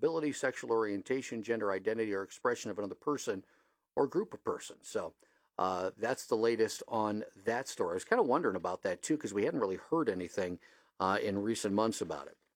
disability, sexual orientation, gender identity, or expression of another person or group of persons. So that's the latest on that story. I was kind of wondering about that, too, because we hadn't really heard anything in recent months about it.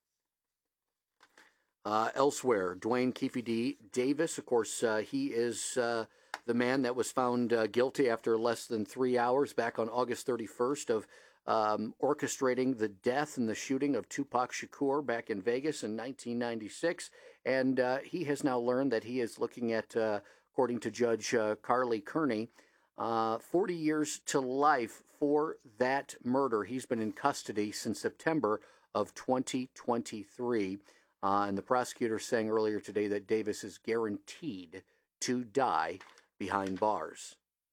Elsewhere, Dwayne Keefe D. Davis, of course, he is the man that was found guilty after less than 3 hours back on August 31st of orchestrating the death and the shooting of Tupac Shakur back in Vegas in 1996. And he has now learned that he is looking at, according to Judge Carly Kearney, 40 years to life for that murder. He's been in custody since September of 2023. And the prosecutor saying earlier today that Davis is guaranteed to die behind bars.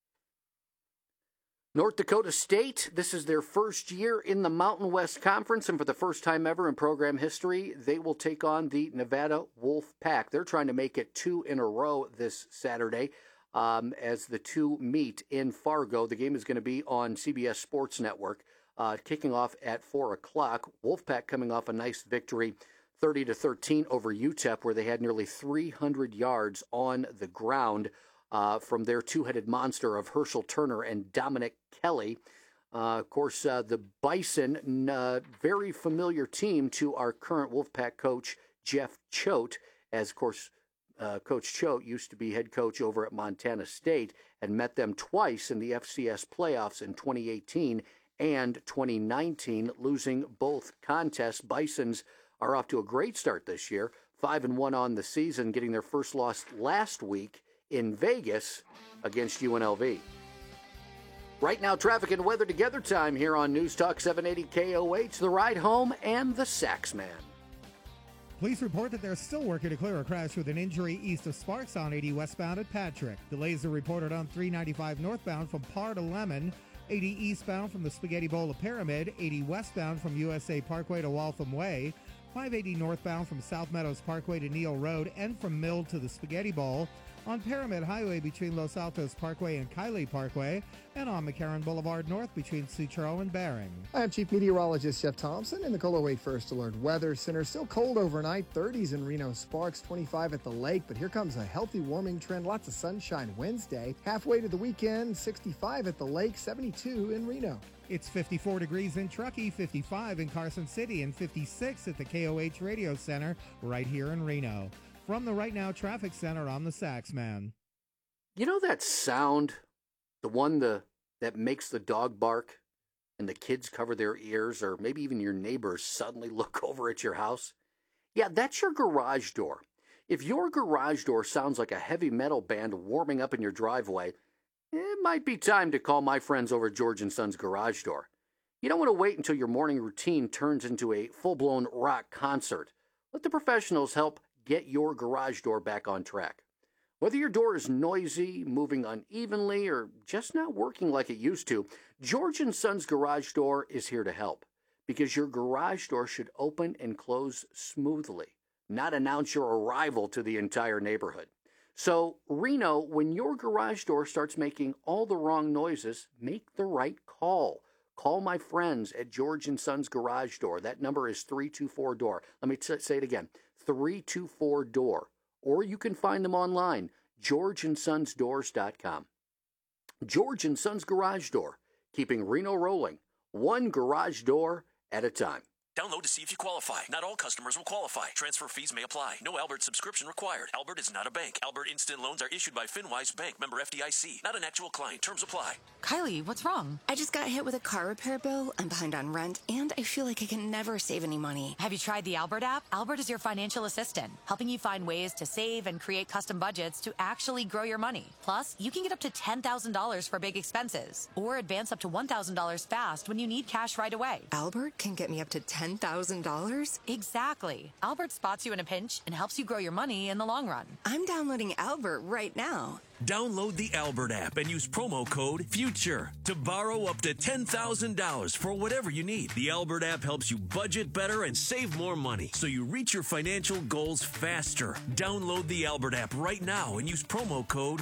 North Dakota State, this is their first year in the Mountain West Conference, and for the first time ever in program history, they will take on the Nevada Wolf Pack. They're trying to make it 2 in a row this Saturday as the two meet in Fargo. The game is going to be on CBS Sports Network, kicking off at 4 o'clock. Wolfpack coming off a nice victory, 30-13 over UTEP, where they had nearly 300 yards on the ground from their two-headed monster of Herschel Turner and Dominic Kelly. Of course, the Bison, very familiar team to our current Wolfpack coach, Jeff Choate, as, of course, Coach Choate used to be head coach over at Montana State and met them twice in the FCS playoffs in 2018 and 2019, losing both contests. Bisons are off to a great start this year, 5-1 on the season, getting their first loss last week in Vegas against UNLV. Right now, traffic and weather together time here on News Talk 780 KOH, The Ride Home, and the Saxman. Police report that they're still working to clear a crash with an injury east of Sparks on 80 westbound at Patrick. Delays are reported on 395 northbound from Parr to Lemon, 80 eastbound from the Spaghetti Bowl to Pyramid, 80 westbound from USA Parkway to Waltham Way, 580 northbound from South Meadows Parkway to Neal Road and from Mill to the Spaghetti Bowl, on Pyramid Highway between Los Altos Parkway and Kiley Parkway, and on McCarran Boulevard North between Sutro and Bering. I'm Chief Meteorologist Jeff Thompson in the KOLO 8 First Alert Weather Center. Still cold overnight, 30s in Reno Sparks, 25 at the lake, but here comes a healthy warming trend. Lots of sunshine Wednesday. Halfway to the weekend, 65 at the lake, 72 in Reno. It's 54 degrees in Truckee, 55 in Carson City, and 56 at the KOH Radio Center right here in Reno. From the Right Now Traffic Center, I'm the Saxman. You know that sound, the one that makes the dog bark and the kids cover their ears, or maybe even your neighbors suddenly look over at your house? Yeah, that's your garage door. If your garage door sounds like a heavy metal band warming up in your driveway, it might be time to call my friends over at George & Sons Garage Door. You don't want to wait until your morning routine turns into a full-blown rock concert. Let the professionals help get your garage door back on track. Whether your door is noisy, moving unevenly, or just not working like it used to, George & Sons Garage Door is here to help, because your garage door should open and close smoothly, not announce your arrival to the entire neighborhood. So, Reno, when your garage door starts making all the wrong noises, make the right call. Call my friends at George & Sons Garage Door. That number is 324-DOOR. Let me say it again, 324-DOOR. Or you can find them online, georgeandsonsdoors.com. George & Sons Garage Door, keeping Reno rolling, one garage door at a time. Download to see if you qualify. Not all customers will qualify. Transfer fees may apply. No Albert subscription required. Albert is not a bank. Albert Instant Loans are issued by FinWise Bank, member FDIC. Not an actual client. Terms apply. Kylie, what's wrong? I just got hit with a car repair bill. I'm behind on rent, and I feel like I can never save any money. Have you tried the Albert app? Albert is your financial assistant, helping you find ways to save and create custom budgets to actually grow your money. Plus, you can get up to $10,000 for big expenses, or advance up to $1,000 fast when you need cash right away. Albert can get me up to $10,000? Exactly. Albert spots you in a pinch and helps you grow your money in the long run. I'm downloading Albert right now. Download the Albert app and use promo code FUTURE to borrow up to $10,000 for whatever you need. The Albert app helps you budget better and save more money so you reach your financial goals faster. Download the Albert app right now and use promo code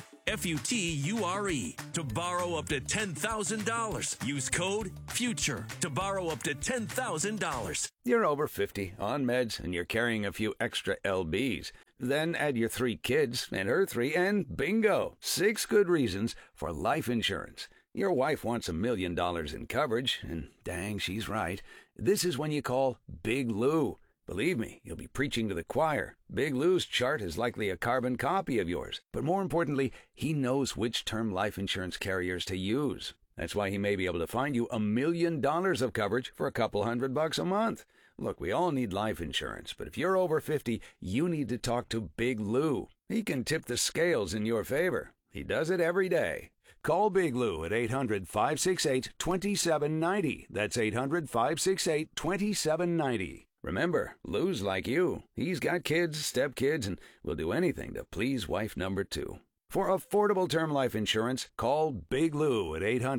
FUTURE to borrow up to $10,000. Use code FUTURE to borrow up to $10,000. You're over 50, on meds, and you're carrying a few extra LBs. Then add your 3 kids and her 3, and bingo, 6 good reasons for life insurance. Your wife wants $1 million in coverage, and dang, she's right. This is when you call Big Lou. Believe me, you'll be preaching to the choir. Big Lou's chart is likely a carbon copy of yours. But more importantly, he knows which term life insurance carriers to use. That's why he may be able to find you $1 million of coverage for a couple $100 a month. Look, we all need life insurance, but if you're over 50, you need to talk to Big Lou. He can tip the scales in your favor. He does it every day. Call Big Lou at 800-568-2790. That's 800-568-2790. Remember, Lou's like you. He's got kids, stepkids, and will do anything to please wife number 2. For affordable term life insurance, call Big Lou at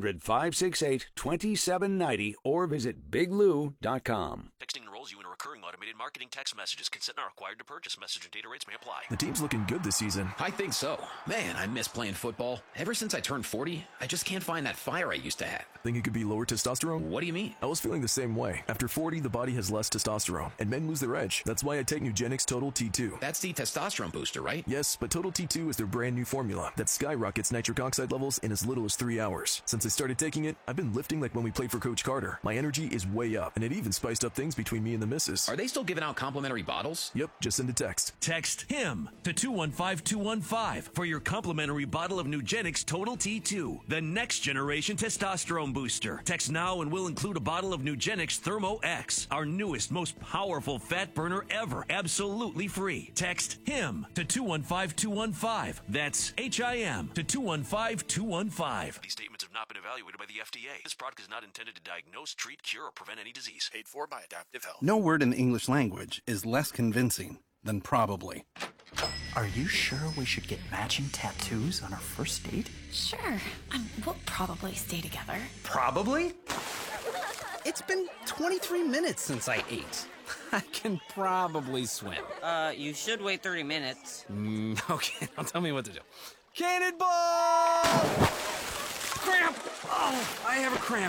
800-568-2790 or visit biglou.com. Texting enrolls you in a recurring automated marketing text messages. Consent not required to purchase. Message and data rates may apply. The team's looking good this season. I think so. Man, I miss playing football. Ever since I turned 40, I just can't find that fire I used to have. Think it could be lower testosterone? What do you mean? I was feeling the same way. After 40, the body has less testosterone, and men lose their edge. That's why I take Nugenix Total T2. That's the testosterone booster, right? Yes, but Total T2 is their brand new formula that skyrockets nitric oxide levels in as little as 3 hours. Since I started taking it, I've been lifting like when we played for Coach Carter. My energy is way up, and it even spiced up things between me and the missus. Are they still giving out complimentary bottles? Yep, just send a text. Text HIM to 215-215 for your complimentary bottle of Nugenix Total T2, the next generation testosterone booster. Text now and we'll include a bottle of Nugenix Thermo X, our newest, most powerful fat burner ever, absolutely free. Text HIM to 215-215. That's HIM to 215-215. These statements have not been evaluated by the FDA. This product is not intended to diagnose, treat, cure, or prevent any disease. Paid for by Adaptive Health. No word in the English language is less convincing than probably. Are you sure we should get matching tattoos on our first date? Sure. We'll probably stay together. Probably? It's been 23 minutes since I ate. I can probably swim. You should wait 30 minutes. Okay, now tell me what to do. Cannonball! Cramp! Oh, I have a cramp.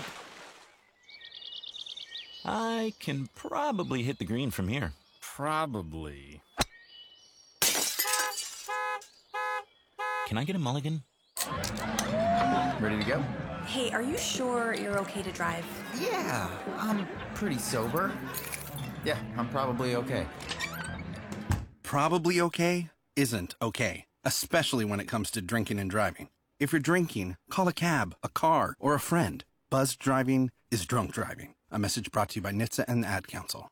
I can probably hit the green from here. Probably. Can I get a mulligan? Ready to go? Hey, are you sure you're okay to drive? Yeah, I'm pretty sober. Yeah, I'm probably okay. Probably okay isn't okay, especially when it comes to drinking and driving. If you're drinking, call a cab, a car, or a friend. Buzzed driving is drunk driving. A message brought to you by NHTSA and the Ad Council.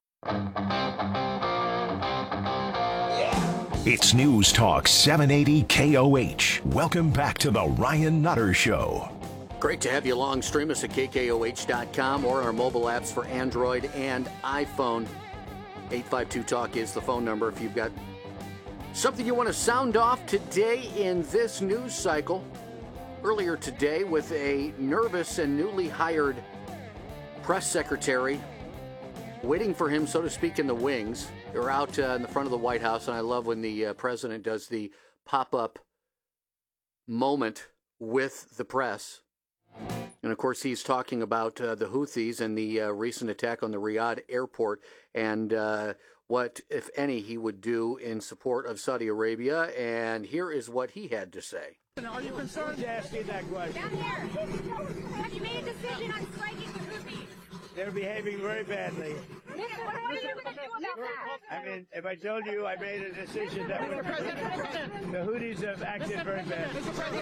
It's News Talk 780 KOH. Welcome back to the Ryan Nutter Show. Great to have you along. Stream us at KKOH.com or our mobile apps for Android and iPhone. 852-TALK is the phone number if you've got something you want to sound off today in this news cycle. Earlier today, with a nervous and newly hired press secretary waiting for him, so to speak, in the wings. They're out in the front of the White House, and I love when the president does the pop-up moment with the press. And, of course, he's talking about the Houthis and the recent attack on the Riyadh airport and what, if any, he would do in support of Saudi Arabia. And here is what he had to say. Are you concerned to ask me that question? Down here. Have you made a decision on striking the Houthis? They're behaving very badly. What are you going to do about that? I mean, if I told you I made a decision that would... The Houthis have acted very badly.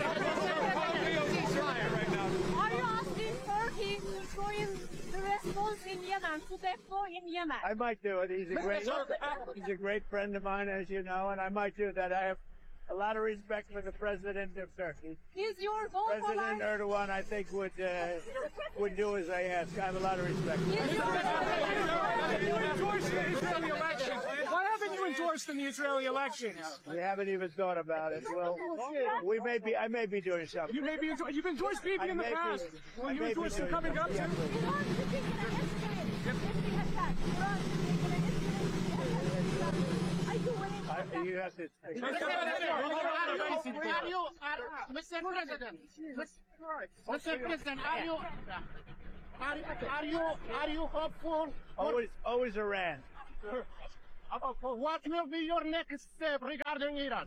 Are you asking Turkey to join the response in Yemen, to deploy in Yemen? I might do it. He's a great friend of mine, as you know, and I might do that. I have a lot of respect for the president of Turkey. Is your goal President Erdogan, I think, would do as I ask. I have a lot of respect. Why haven't you endorsed in the Israeli elections? We haven't even thought about it. Well, I may be doing something. You've endorsed Bibi in the past. Will you endorse him coming up? You have to. Mr. President, are you hopeful? Always Iran. What will be your next step regarding Iran?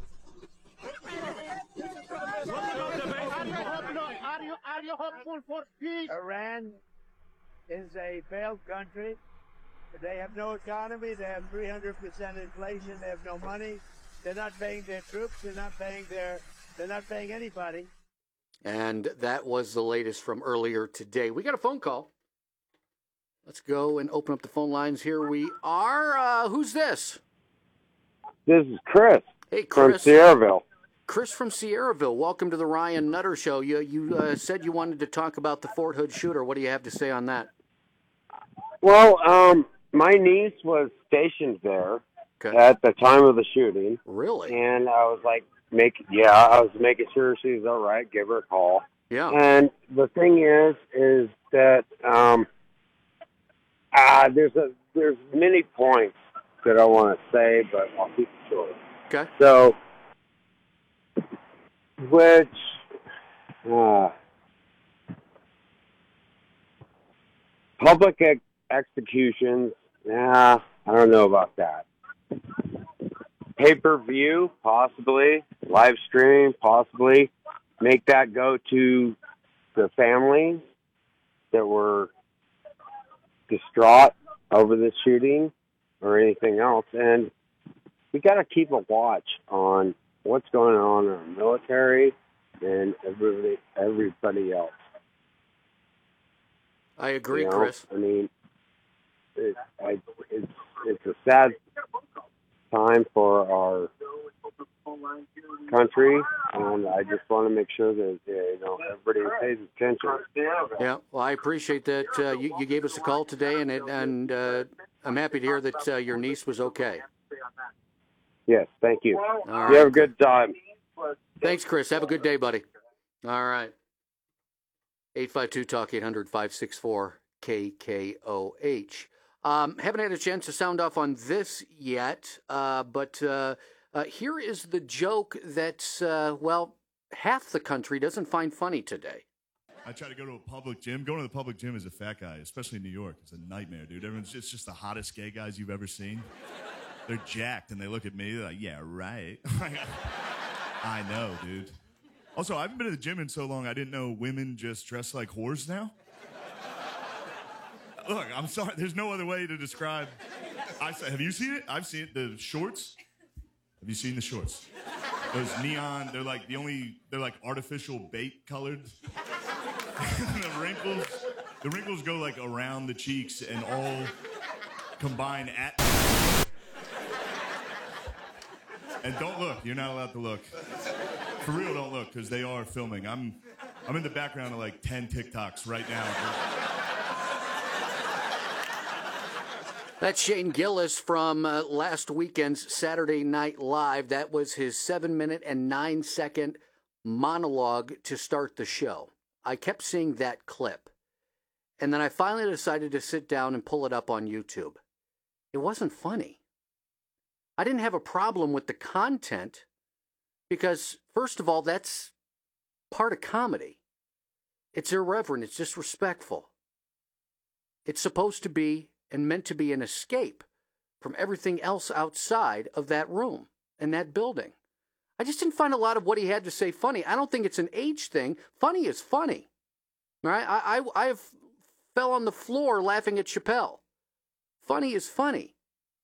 Are you hopeful for peace? Iran is a failed country. They have no economy. They have 300% inflation. They have no money. They're not paying their troops. They're not paying anybody. And that was the latest from earlier today. We got a phone call. Let's go and open up the phone lines. Here we are. Who's this? This is Chris. Hey, Chris. From Sierraville. Chris from Sierraville. Welcome to the Ryan Nutter Show. You said you wanted to talk about the Fort Hood shooter. What do you have to say on that? Well, my niece was stationed there at the time of the shooting. Really? And I was like, I was making sure she was all right. Give her a call. Yeah. And the thing is that there's many points that I want to say, but I'll keep it short. Okay. So, public executions, I don't know about that. Pay-per-view, possibly. Live stream, possibly. Make that go to the families that were distraught over the shooting or anything else. And we got to keep a watch on what's going on in our military and everybody else. I agree, Chris. I mean, it's a sad time for our country, and I just want to make sure that everybody pays attention. Yeah, well, I appreciate that you gave us a call today, and I'm happy to hear that your niece was okay. Yes, thank you. All you right. have a good time. Thanks, Chris. Have a good day, buddy. All right. 852-TALK, 800-564-KKOH. Haven't had a chance to sound off on this yet, but here is the joke that, half the country doesn't find funny today. I try to go to a public gym. Going to the public gym as a fat guy, especially in New York, is a nightmare, dude. It's just the hottest gay guys you've ever seen. They're jacked, and they look at me, they're like, yeah, right. I know, dude. Also, I haven't been to the gym in so long, I didn't know women just dress like whores now. Look, I'm sorry, there's no other way to describe. Have you seen it? I've seen it. The shorts. Have you seen the shorts? Those neon, they're like artificial bait colored. The wrinkles go like around the cheeks and all combine at. And don't look. You're not allowed to look. For real, don't look, because they are filming. I'm in the background of like 10 TikToks right now. That's Shane Gillis from last weekend's Saturday Night Live. That was his 7-minute and 9-second monologue to start the show. I kept seeing that clip. And then I finally decided to sit down and pull it up on YouTube. It wasn't funny. I didn't have a problem with the content because, first of all, that's part of comedy. It's irreverent. It's disrespectful. It's supposed to be and meant to be an escape from everything else outside of that room and that building. I just didn't find a lot of what he had to say funny. I don't think it's an age thing. Funny is funny. Right? I have fell on the floor laughing at Chappelle. Funny is funny.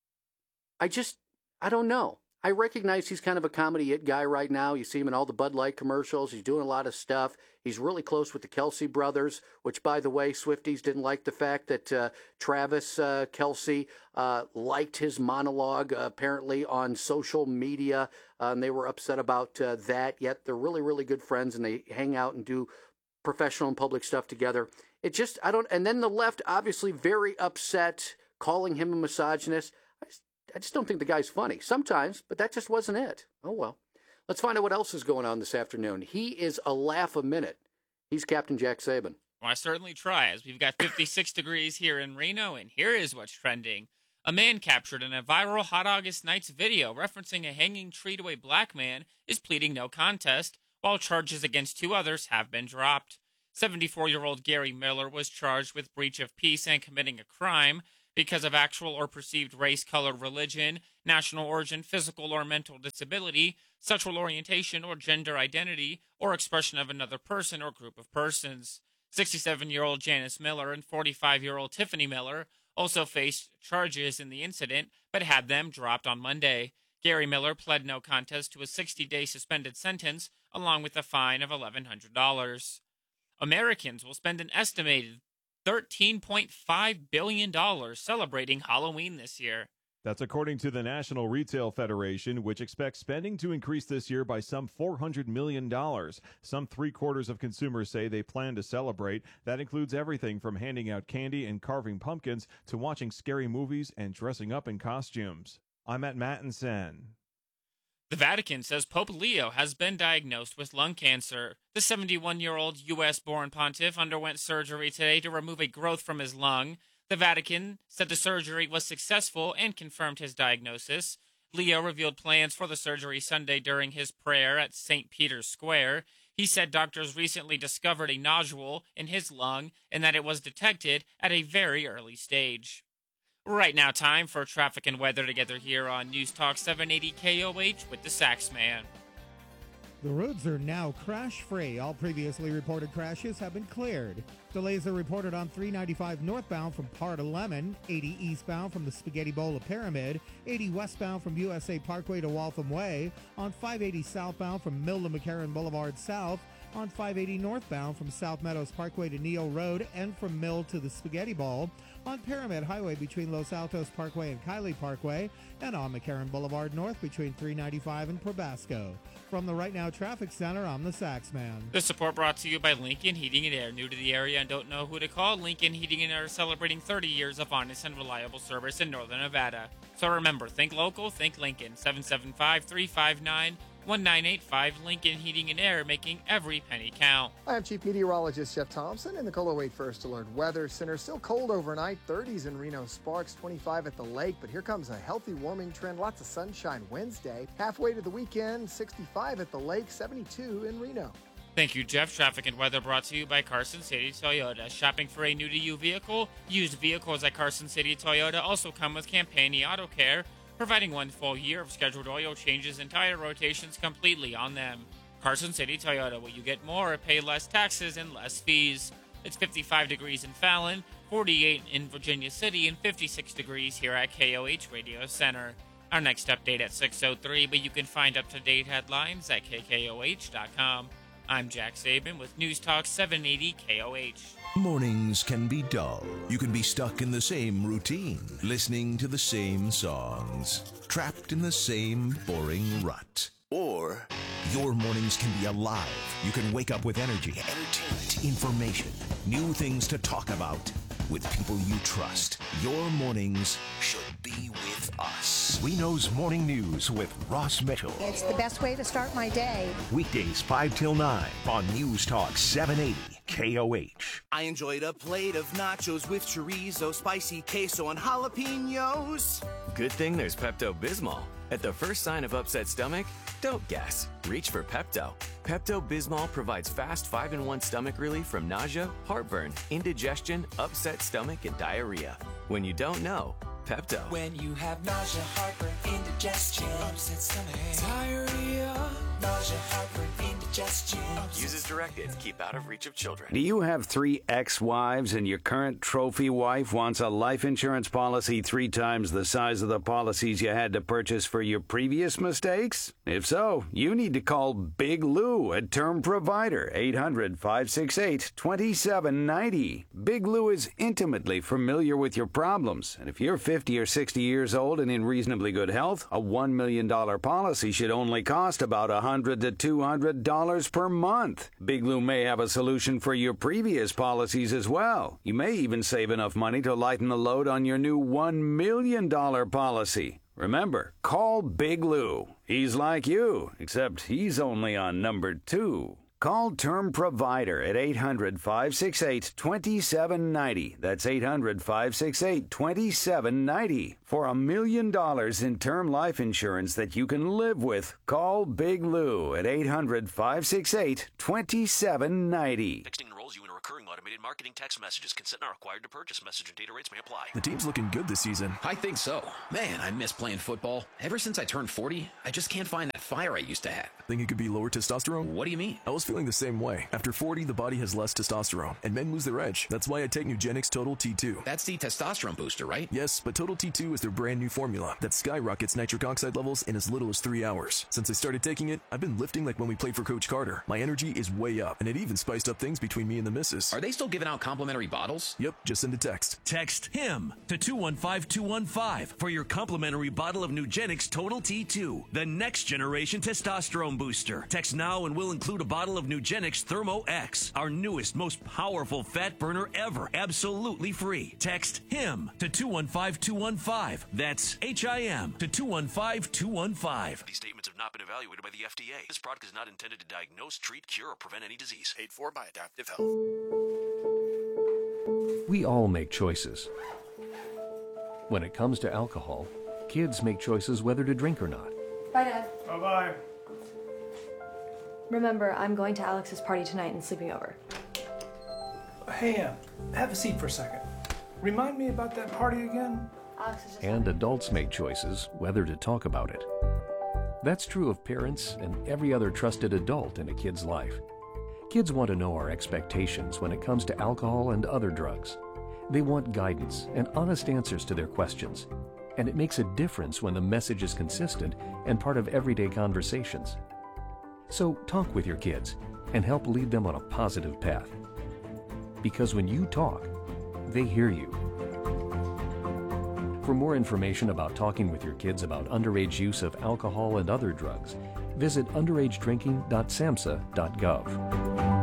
I don't know. I recognize he's kind of a comedy hit guy right now. You see him in all the Bud Light commercials. He's doing a lot of stuff. He's really close with the Kelsey brothers, which, by the way, Swifties didn't like the fact that Travis Kelsey liked his monologue, apparently, on social media. And they were upset about that, yet they're really, really good friends, and they hang out and do professional and public stuff together. And then the left, obviously very upset, calling him a misogynist. I just don't think the guy's funny. Sometimes, but that just wasn't it. Oh, well. Let's find out what else is going on this afternoon. He is a laugh a minute. He's Captain Jack Saban. Well, I certainly try, as we've got 56 degrees here in Reno, and here is what's trending. A man captured in a viral Hot August Nights video referencing a hanging tree to a black man is pleading no contest, while charges against 2 others have been dropped. 74-year-old Gary Miller was charged with breach of peace and committing a crime. because of actual or perceived race, color, religion, national origin, physical or mental disability, sexual orientation or gender identity, or expression of another person or group of persons. 67-year-old Janice Miller and 45-year-old Tiffany Miller also faced charges in the incident, but had them dropped on Monday. Gary Miller pled no contest to a 60-day suspended sentence, along with a fine of $1,100. Americans will spend an estimated $13.5 billion celebrating Halloween this year. That's according to the National Retail Federation, which expects spending to increase this year by some $400 million. Some 3/4 of consumers say they plan to celebrate. That includes everything from handing out candy and carving pumpkins to watching scary movies and dressing up in costumes. I'm at Mattinson. The Vatican says Pope Leo has been diagnosed with lung cancer. The 71-year-old U.S.-born pontiff underwent surgery today to remove a growth from his lung. The Vatican said the surgery was successful and confirmed his diagnosis. Leo revealed plans for the surgery Sunday during his prayer at St. Peter's Square. He said doctors recently discovered a nodule in his lung and that it was detected at a very early stage. Right now, time for traffic and weather together here on News Talk 780 KOH with the Saxman. The roads are now crash-free. All previously reported crashes have been cleared. Delays are reported on 395 northbound from Par to Lemon, 80 eastbound from the Spaghetti Bowl to Pyramid, 80 westbound from USA Parkway to Waltham Way, on 580 southbound from Mill to McCarran Boulevard South, on 580 northbound from South Meadows Parkway to Neal Road and from Mill to the Spaghetti Bowl, on Pyramid Highway between Los Altos Parkway and Kiley Parkway, and on McCarran Boulevard North between 395 and Probasco. From the Right Now Traffic Center, I'm the Saxman. This support brought to you by Lincoln Heating and Air. New to the area and don't know who to call? Lincoln Heating and Air is celebrating 30 years of honest and reliable service in Northern Nevada. So remember, think local, think Lincoln. 775-359-1985. Lincoln Heating and Air, making every penny count. I'm Chief Meteorologist Jeff Thompson in the KOLO 8 First Alert Weather Center. Still cold overnight, 30s in Reno Sparks, 25 at the lake, but here comes a healthy warming trend. Lots of sunshine Wednesday. Halfway to the weekend, 65 at the lake, 72 in Reno. Thank you, Jeff. Traffic and weather brought to you by Carson City Toyota. Shopping for a new-to-you vehicle? Used vehicles at Carson City Toyota also come with Campani Auto Care, providing 1 full year of scheduled oil changes and tire rotations completely on them. Carson City Toyota, where you get more, pay less taxes and less fees. It's 55 degrees in Fallon, 48 in Virginia City, and 56 degrees here at KOH Radio Center. Our next update at 6:03, but you can find up-to-date headlines at KKOH.com. I'm Jack Saban with News Talk 780 KOH. Mornings can be dull. You can be stuck in the same routine, listening to the same songs, trapped in the same boring rut. Or your mornings can be alive. You can wake up with energy, entertainment, information, new things to talk about with people you trust. Your mornings should be with us. Reno's Morning News with Ross Mitchell. It's the best way to start my day. Weekdays 5 till 9 on News Talk 780 KOH. I enjoyed a plate of nachos with chorizo, spicy queso, and jalapenos. Good thing there's Pepto-Bismol. At the first sign of upset stomach, don't guess. Reach for Pepto. Pepto-Bismol provides fast 5-in-1 stomach relief from nausea, heartburn, indigestion, upset stomach, and diarrhea. When you don't know, Pepto. When you have nausea, heartburn, indigestion, upset stomach, diarrhea, nausea, heartburn, indigestion. Use as directed. Keep out of reach of children. Do you have 3 ex-wives and your current trophy wife wants a life insurance policy 3 times the size of the policies you had to purchase for your previous mistakes? If so, you need to call Big Lou, a term provider, 800-568-2790. Big Lou is intimately familiar with your problems, and if you're 50 or 60 years old and in reasonably good health, a $1 million policy should only cost about $100 to $200 per month. Big Lou may have a solution for your previous policies as well. You may even save enough money to lighten the load on your new $1 million policy. Remember, call Big Lou. He's like you, except he's only on number 2. Call Term Provider at 800-568-2790. That's 800-568-2790. For $1 million in term life insurance that you can live with, call Big Lou at 800-568-2790. Fixed enrolls you in a recurring recurring automated marketing text messages. Consent not required to purchase. Message and data rates may apply. The team's looking good this season. I think so. Man, I miss playing football. Ever since I turned 40, I just can't find that fire I used to have. Think it could be lower testosterone? What do you mean? I was feeling the same way. After 40, the body has less testosterone, and men lose their edge. That's why I take Nugenix Total T2. That's the testosterone booster, right? Yes, but Total T2 is their brand new formula that skyrockets nitric oxide levels in as little as 3 hours. Since I started taking it, I've been lifting like when we played for Coach Carter. My energy is way up, and it even spiced up things between me and the missus. Are they still giving out complimentary bottles? Yep, just send a text. Text HIM to 215-215 for your complimentary bottle of Nugenix Total T2, the next generation testosterone booster. Text now and we'll include a bottle of Nugenix Thermo X, our newest, most powerful fat burner ever, absolutely free. Text HIM to 215-215. That's HIM to 215-215. These statements have not been evaluated by the FDA. This product is not intended to diagnose, treat, cure, or prevent any disease. Paid for by Adaptive Health. We all make choices. When it comes to alcohol, kids make choices whether to drink or not. Bye, Dad. Bye-bye. Remember, I'm going to Alex's party tonight and sleeping over. Hey, have a seat for a second. Remind me about that party again? Alex is just... And adults make choices whether to talk about it. That's true of parents and every other trusted adult in a kid's life. Kids want to know our expectations when it comes to alcohol and other drugs. They want guidance and honest answers to their questions. And it makes a difference when the message is consistent and part of everyday conversations. So talk with your kids and help lead them on a positive path. Because when you talk, they hear you. For more information about talking with your kids about underage use of alcohol and other drugs, visit underagedrinking.samhsa.gov.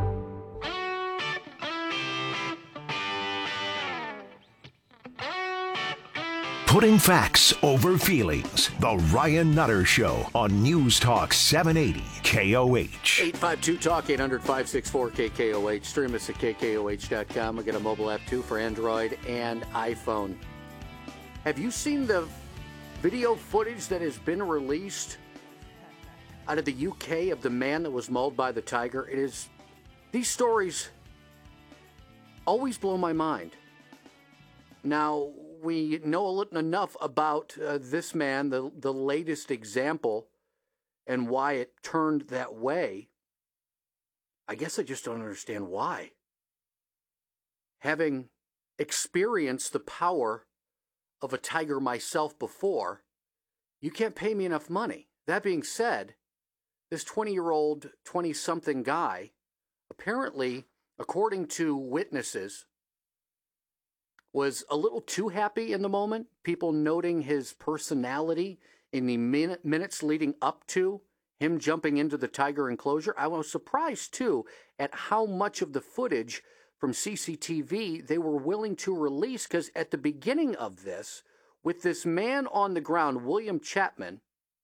Putting facts over feelings. The Ryan Nutter Show on News Talk 780 KOH. 852-TALK, 800-564-KKOH. Stream us at KKOH.com. We'll get a mobile app, too, for Android and iPhone. Have you seen the video footage that has been released out of the UK of the man that was mauled by the tiger? These stories always blow my mind. Now, we know enough about this man, the latest example, and why it turned that way. I guess I just don't understand why. Having experienced the power of a tiger myself before, you can't pay me enough money. That being said, this 20-year-old, 20-something guy, apparently, according to witnesses, was a little too happy in the moment, people noting his personality in the minutes leading up to him jumping into the tiger enclosure. I was surprised, too, at how much of the footage from CCTV they were willing to release, because at the beginning of this, with this man on the ground, William Chapman,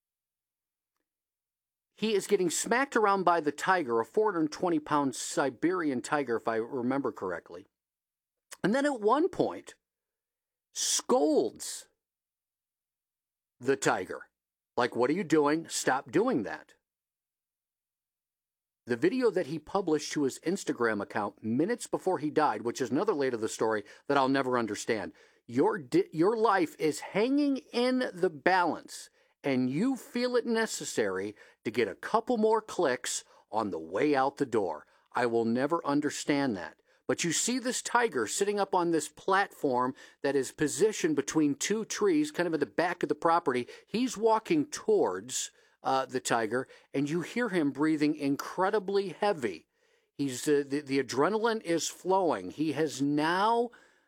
he is getting smacked around by the tiger, a 420-pound Siberian tiger, if I remember correctly. And then at one point, scolds the tiger. Like, what are you doing? Stop doing that. The video that he published to his Instagram account minutes before he died, which is another layer of the story that I'll never understand. Your life is hanging in the balance, and you feel it necessary to get a couple more clicks on the way out the door. I will never understand that. But you see this tiger sitting up on this platform that is positioned between two trees, kind of at the back of the property. He's walking towards the tiger, and you hear him breathing incredibly heavy. The adrenaline is flowing. He has now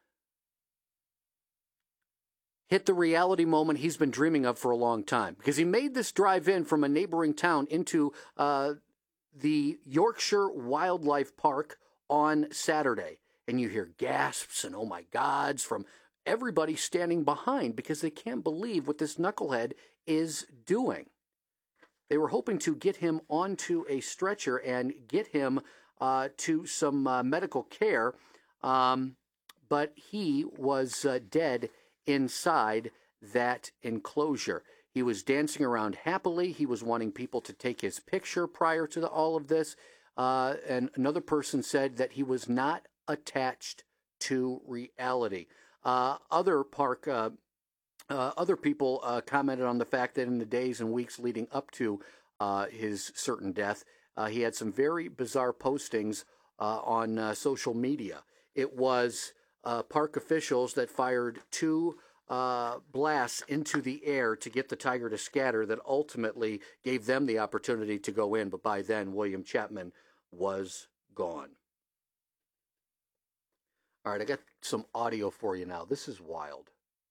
hit the reality moment he's been dreaming of for a long time, because he made this drive in from a neighboring town into the Yorkshire Wildlife Park on Saturday, and you hear gasps and oh my gods from everybody standing behind because they can't believe what this knucklehead is doing. They were hoping to get him onto a stretcher and get him to some medical care, but he was dead inside that enclosure. He was dancing around happily. He was wanting people to take his picture prior to all of this. And another person said that he was not attached to reality. Other people commented on the fact that in the days and weeks leading up to his certain death, he had some very bizarre postings on social media. It was park officials that fired 2 blasts into the air to get the tiger to scatter that ultimately gave them the opportunity to go in. But by then, William Chapman was gone. All right, I got some audio for you now. This is wild.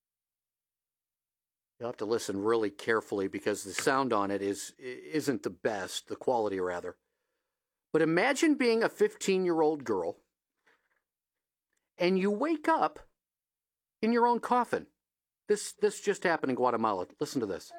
You'll have to listen really carefully because the sound on it isn't the best, the quality rather. But imagine being a 15-year-old girl and you wake up in your own coffin. This just happened in Guatemala. Listen to this.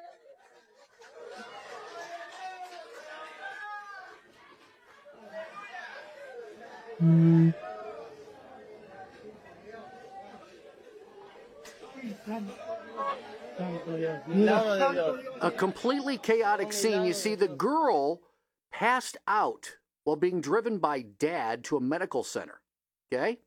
A completely chaotic scene. You see the girl passed out while being driven by dad to a medical center. Okay?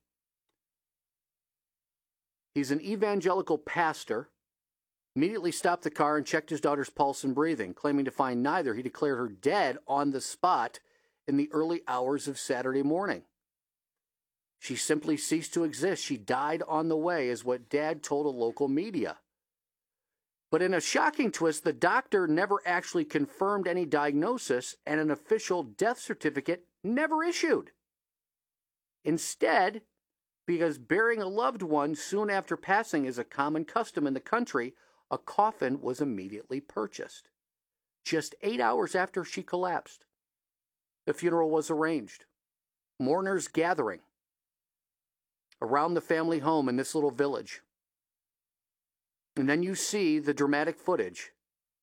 He's an evangelical pastor. Immediately stopped the car and checked his daughter's pulse and breathing. Claiming to find neither, he declared her dead on the spot in the early hours of Saturday morning. She simply ceased to exist. She died on the way, is what Dad told a local media. But in a shocking twist, the doctor never actually confirmed any diagnosis, and an official death certificate never issued. Instead, because burying a loved one soon after passing is a common custom in the country, a coffin was immediately purchased. Just 8 hours after she collapsed, the funeral was arranged. Mourners gathering around the family home in this little village. And then you see the dramatic footage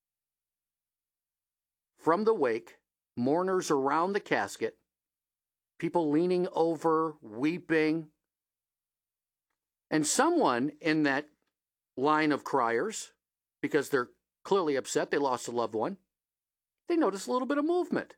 from the wake, mourners around the casket, people leaning over, weeping, and someone in that line of criers, because they're clearly upset they lost a loved one, they notice a little bit of movement.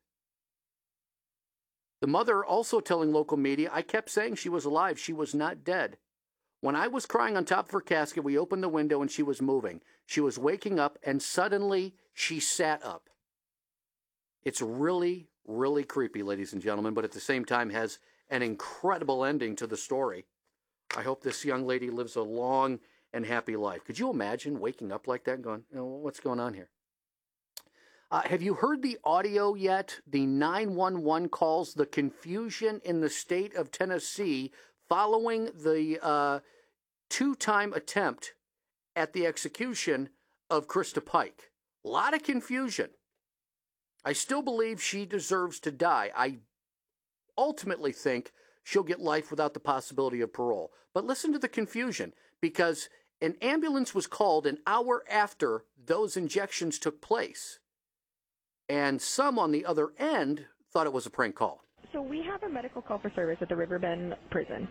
The mother also telling local media, I kept saying she was alive. She was not dead. When I was crying on top of her casket, we opened the window and she was moving. She was waking up and suddenly she sat up. It's really, really creepy, ladies and gentlemen, but at the same time has an incredible ending to the story. I hope this young lady lives a long and happy life. Could you imagine waking up like that and going, what's going on here? Have you heard the audio yet? The 911 calls, the confusion in the state of Tennessee following the 2-time attempt at the execution of Krista Pike. A lot of confusion. I still believe she deserves to die. I ultimately think she'll get life without the possibility of parole. But listen to the confusion, because an ambulance was called an hour after those injections took place. And some on the other end thought it was a prank call. So we have a medical call for service at the Riverbend prison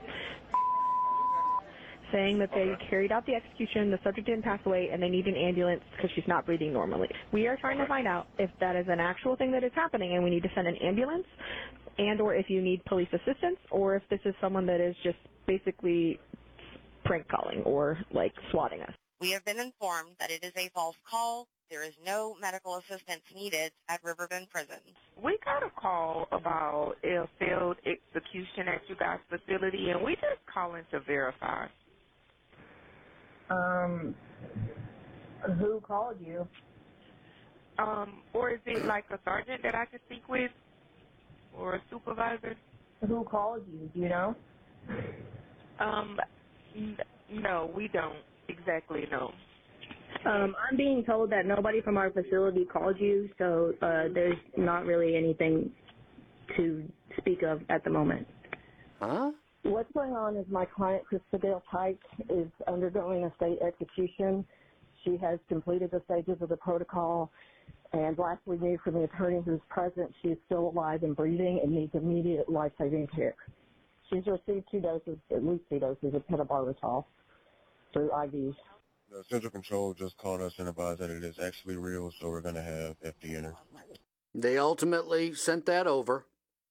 saying that they carried out the execution, the subject didn't pass away, and they need an ambulance because she's not breathing normally. We are trying to find out if that is an actual thing that is happening and we need to send an ambulance, and or if you need police assistance, or if this is someone that is just basically prank calling or like swatting us. We have been informed that it is a false call. There is no medical assistance needed at Riverbend Prison. We got a call about a failed execution at you guys' facility, and we just calling to verify. Who called you? Or is it like a sergeant that I can speak with, or a supervisor? Who called you? Do you know? No, we don't exactly know. I'm being told that nobody from our facility called you, so there's not really anything to speak of at the moment. Huh? What's going on is my client, Krista Pike, is undergoing a state execution. She has completed the stages of the protocol, and last we knew from the attorney who's present, she is still alive and breathing and needs immediate life-saving care. She's received at least two doses of pentobarbital through IVs. The Central Control just called us and advised that it is actually real, so we're going to have FD enter. They ultimately sent that over.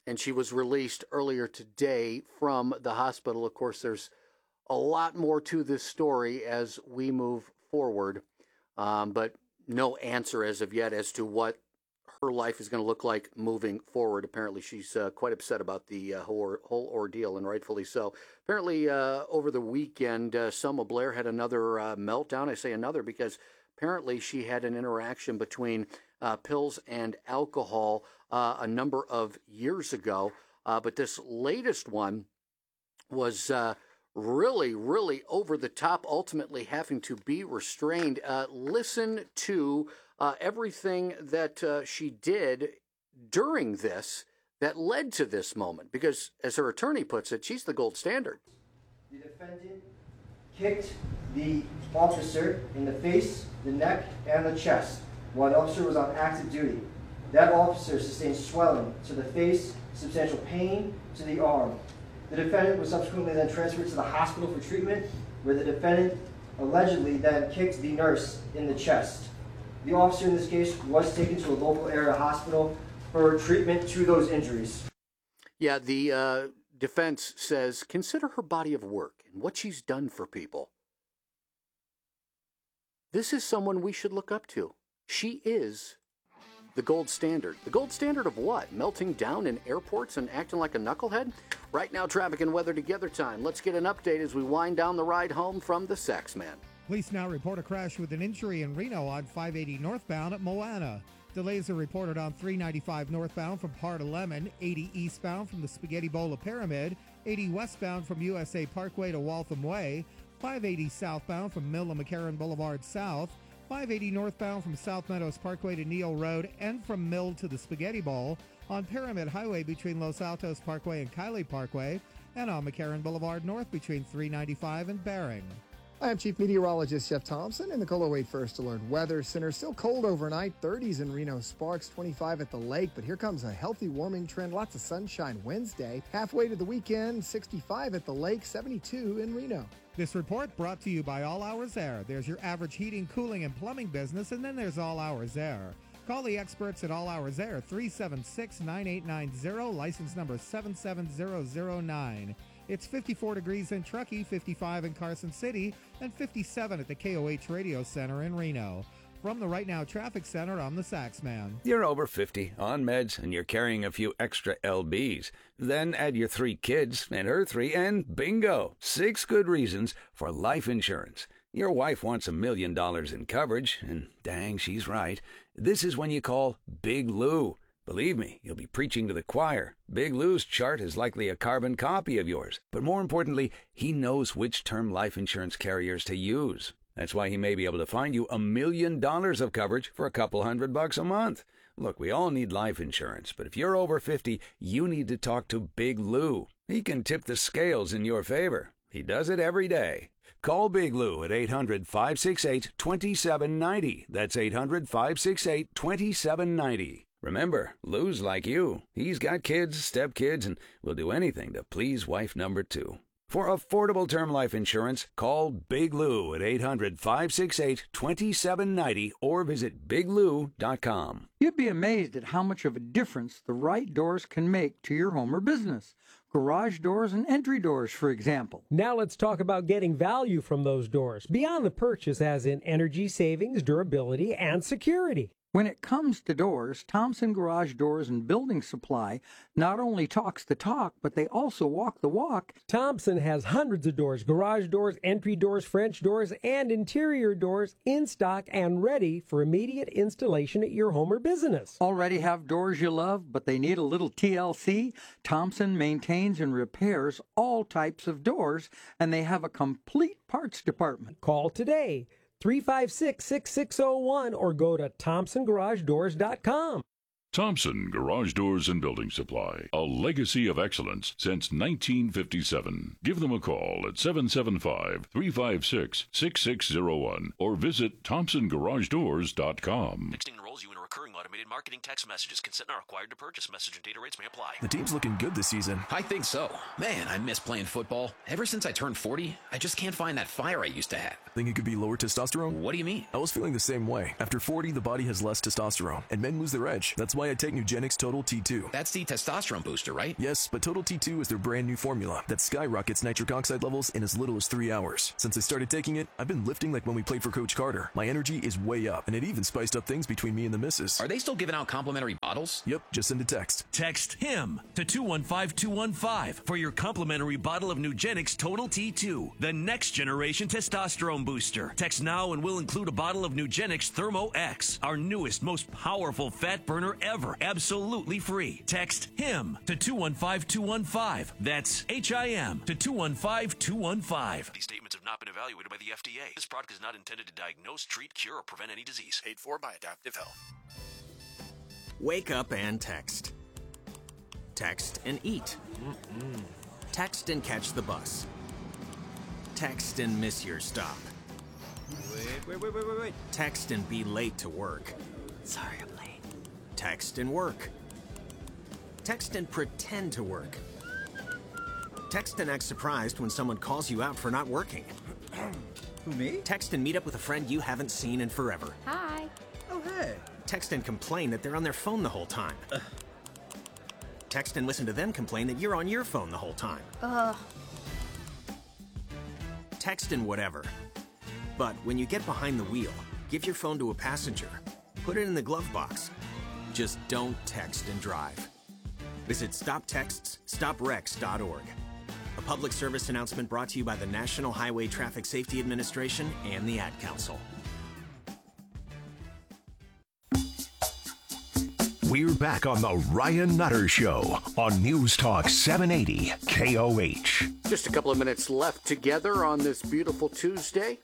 and she was released earlier today from the hospital. Of course, there's a lot more to this story as we move forward, but no answer as of yet as to what her life is going to look like moving forward. Apparently, she's quite upset about the whole ordeal, and rightfully so. Apparently, over the weekend, Selma Blair had another meltdown. I say another because apparently she had an interaction between pills and alcohol a number of years ago. But this latest one was really, really over the top, ultimately having to be restrained. Listen to everything that she did during this that led to this moment, because as her attorney puts it, she's the gold standard. The defendant kicked the officer in the face, the neck, and the chest while the officer was on active duty. That officer sustained swelling to the face, substantial pain to the arm. The defendant was subsequently then transferred to the hospital for treatment, where the defendant allegedly then kicked the nurse in the chest. The officer in this case was taken to a local area hospital for treatment to those injuries. Yeah, the defense says, consider her body of work and what she's done for people. This is someone we should look up to. She is the gold standard. The gold standard of what? Melting down in airports and acting like a knucklehead? Right now, traffic and weather together time. Let's get an update as we wind down the ride home from the Sax Man. Police now report a crash with an injury in Reno on 580 northbound at Moana. Delays are reported on 395 northbound from Par to Lemon, 80 eastbound from the Spaghetti Bowl of Pyramid, 80 westbound from USA Parkway to Waltham Way, 580 southbound from Mill and McCarran Boulevard South, 580 northbound from South Meadows Parkway to Neal Road and from Mill to the Spaghetti Bowl, on Pyramid Highway between Los Altos Parkway and Kiley Parkway, and on McCarran Boulevard North between 395 and Bering. I am Chief Meteorologist Jeff Thompson in the KOLO 8 First Alert Weather Center. Still cold overnight, 30s in Reno, Sparks 25 at the lake, but here comes a healthy warming trend. Lots of sunshine Wednesday. Halfway to the weekend, 65 at the lake, 72 in Reno. This report brought to you by All Hours Air. There's your average heating, cooling, and plumbing business, and then there's All Hours Air. Call the experts at All Hours Air, 376-9890, license number 77009. It's 54 degrees in Truckee, 55 in Carson City, and 57 at the KOH Radio Center in Reno. From the Right Now Traffic Center, I'm the Sax Man. You're over 50, on meds, and you're carrying a few extra LBs. Then add your 3 kids and her 3, and bingo! 6 good reasons for life insurance. Your wife wants $1 million in coverage, and dang, she's right. This is when you call Big Lou. Believe me, you'll be preaching to the choir. Big Lou's chart is likely a carbon copy of yours. But more importantly, he knows which term life insurance carriers to use. That's why he may be able to find you $1 million of coverage for a couple $100 a month. Look, we all need life insurance, but if you're over 50, you need to talk to Big Lou. He can tip the scales in your favor. He does it every day. Call Big Lou at 800-568-2790. That's 800-568-2790. Remember, Lou's like you. He's got kids, stepkids, and will do anything to please wife number 2. For affordable term life insurance, call Big Lou at 800-568-2790 or visit biglou.com. You'd be amazed at how much of a difference the right doors can make to your home or business. Garage doors and entry doors, for example. Now let's talk about getting value from those doors, beyond the purchase as in energy savings, durability, and security. When it comes to doors, Thompson Garage Doors and Building Supply not only talks the talk, but they also walk the walk. Thompson has hundreds of doors, garage doors, entry doors, French doors, and interior doors in stock and ready for immediate installation at your home or business. Already have doors you love, but they need a little TLC? Thompson maintains and repairs all types of doors, and they have a complete parts department. Call today. 356-6601 or go to ThompsonGarageDoors.com. Thompson Garage Doors and Building Supply, a legacy of excellence since 1957. Give them a call at 775-356-6601 or visit ThompsonGarageDoors.com. Texting enrolls you in a recurring automated marketing text messages. Consent not required to purchase. Message and data rates may apply. The team's looking good this season. I think so. Man, I miss playing football. Ever since I turned 40, I just can't find that fire I used to have. Think it could be lower testosterone? What do you mean? I was feeling the same way. After 40, the body has less testosterone, and men lose their edge. That's why I take Nugenix Total T2. That's the testosterone booster, right? Yes, but Total T2 is their brand new formula that skyrockets nitric oxide levels in as little as 3 hours. Since I started taking it, I've been lifting like when we played for Coach Carter. My energy is way up, and it even spiced up things between me and the missus. Are they still giving out complimentary bottles? Yep, just send a text. Text HIM to 215-215 for your complimentary bottle of Nugenix Total T2, the next generation testosterone booster. Text now and we'll include a bottle of Nugenix Thermo X, our newest, most powerful fat burner ever, absolutely free. Text HIM to 215-215. That's HIM to 215-215. These statements have not been evaluated by the FDA. This product is not intended to diagnose, treat, cure, or prevent any disease. Paid for by Adaptive Health. Wake up and text. Text and eat. Text and catch the bus. Text and miss your stop. Wait. Text and be late to work. Sorry, I'm late. Text and work. Text and pretend to work. Text and act surprised when someone calls you out for not working. Who, me? Text and meet up with a friend you haven't seen in forever. Hi. Oh, hey. Text and complain that they're on their phone the whole time. Text and listen to them complain that you're on your phone the whole time. Text and whatever. But when you get behind the wheel, give your phone to a passenger. Put it in the glove box. Just don't text and drive. Visit StopTextsStopWrecks.org. A public service announcement brought to you by the National Highway Traffic Safety Administration and the Ad Council. We're back on the Ryan Nutter Show on News Talk 780 KOH. Just a couple of minutes left together on this beautiful Tuesday.